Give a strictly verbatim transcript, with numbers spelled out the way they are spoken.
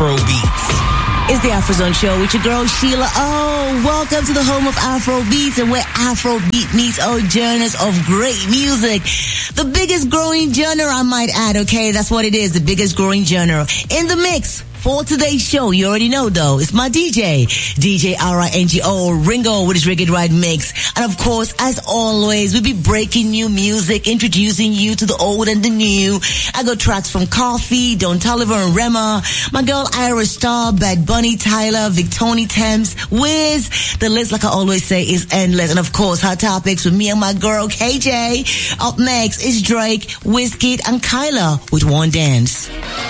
Afro Beats. It's the Afrozone Show with your girl Sheila. Oh, welcome to the home of Afro Beats and where Afrobeat meets all genres of great music. The biggest growing genre, I might add, okay? That's what it is, the biggest growing genre. In the mix for today's show, you already know though, it's my D J, D J R I N G O, Ringo with his Reggae Right mix. And of course, as always, we'll be breaking new music, introducing you to the old and the new. I got tracks from Coffee, Don Toliver and Rema, my girl Ira Star, Bad Bunny, Tyler, Victoni Thames, Wiz. The list, like I always say, is endless. And of course, hot topics with me and my girl K J. Up next is Drake, Wizkid, and Kyla with One Dance.